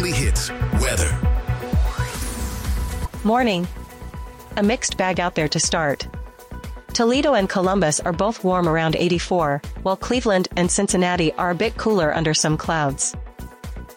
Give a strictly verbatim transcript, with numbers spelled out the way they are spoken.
Weekly Hits weather. Morning. A mixed bag out there to start. Toledo and Columbus are both warm around eighty-four, while Cleveland and Cincinnati are a bit cooler under some clouds.